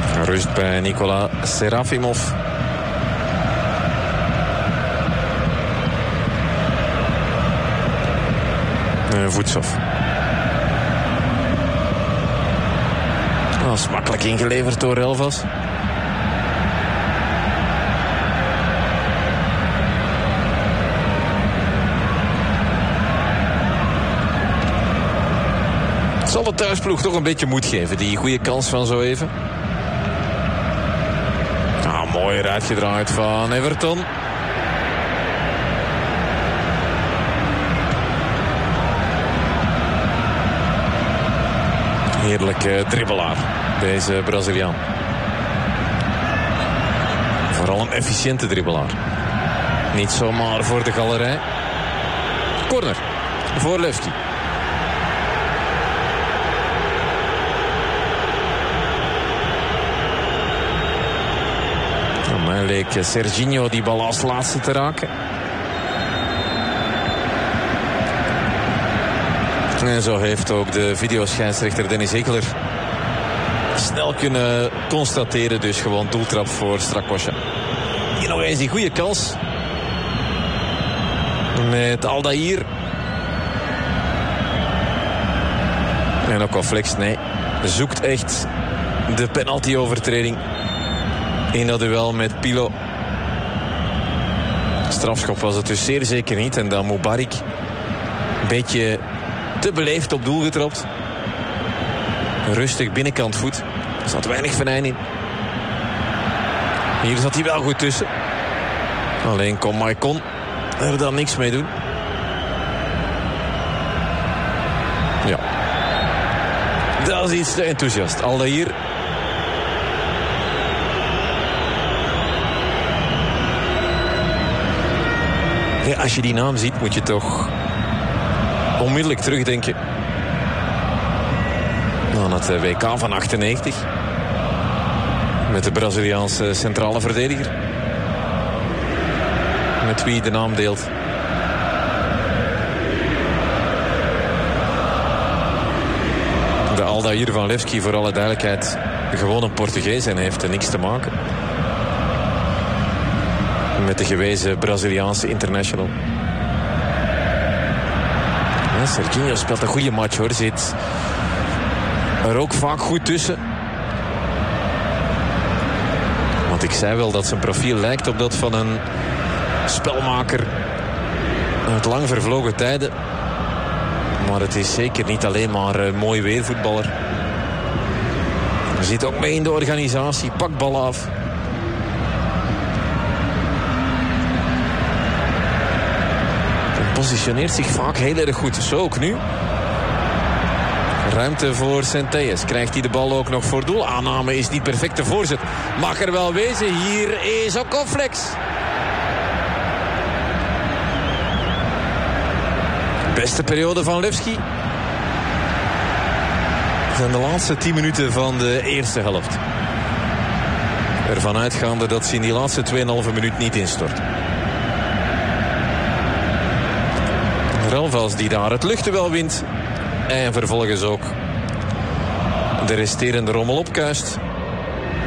Rust bij Nikola Serafimov. Voetsov. Dat is makkelijk ingeleverd door Elvas. Het zal de thuisploeg toch een beetje moed geven, die goede kans van zo even. Mooi eruit gedraaid van Everton. Heerlijke dribbelaar, deze Braziliaan. Vooral een efficiënte dribbelaar. Niet zomaar voor de galerij. Corner voor Levski. Mij leek Serginho die bal als laatste te raken. En zo heeft ook de videoscheidsrechter Dennis Ekeler snel kunnen constateren. Dus gewoon doeltrap voor Strakosha. Hier nog eens die goede kans. Met Aldair. En ook al Flex, nee. Zoekt echt de penalty-overtreding. In dat duel met Pilo. Strafschop was het dus zeer zeker niet. En dan Mubarak. Een beetje te beleefd op doel getrapt. Rustig binnenkant voet. Er zat weinig venijn in. Hier zat hij wel goed tussen. Alleen kon Maicon er dan niks mee doen. Ja. Dat is iets te enthousiast. Aldair. Ja, als je die naam ziet, moet je toch onmiddellijk terugdenken aan het WK van 98. Met de Braziliaanse centrale verdediger. Met wie de naam deelt. De Aldair van Levski, voor alle duidelijkheid, gewoon een Portugees en heeft er niks te maken met de gewezen Braziliaanse international. Ja, Serginho speelt een goede match hoor. Zit er ook vaak goed tussen. Want ik zei wel dat zijn profiel lijkt op dat van een spelmaker uit lang vervlogen tijden. Maar het is zeker niet alleen maar een mooi weervoetballer. Hij zit ook mee in de organisatie. Pakt bal af. Positioneert zich vaak heel erg goed. Zo ook nu. Ruimte voor Centelles. Krijgt hij de bal ook nog voor doel? Aanname is niet perfecte voorzet. Mag er wel wezen. Hier is ook Flex. Beste periode van Levski. zijn de laatste 10 minuten van de eerste helft. Ervan uitgaande dat ze in die laatste 2,5 minuut niet instort. Relvas die daar het luchtduel wint. En vervolgens ook de resterende rommel opkuist.